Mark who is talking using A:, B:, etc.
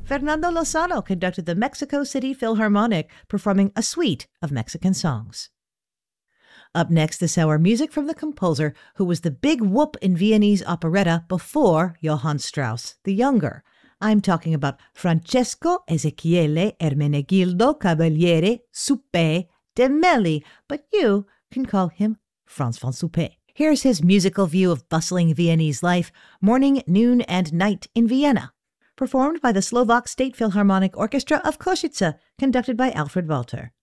A: Fernando Lozano conducted the Mexico City Philharmonic, performing a suite of Mexican songs. Up next this hour, music from the composer who was the big whoop in Viennese operetta before Johann Strauss the Younger. I'm talking about Francesco Ezechiele Ermenegildo Cavaliere Suppé de Melli, but you can call him Franz von Suppé. Here's his musical view of bustling Viennese life, morning, noon, and night in Vienna, performed by the Slovak State Philharmonic Orchestra of Košice, conducted by Alfred Walter.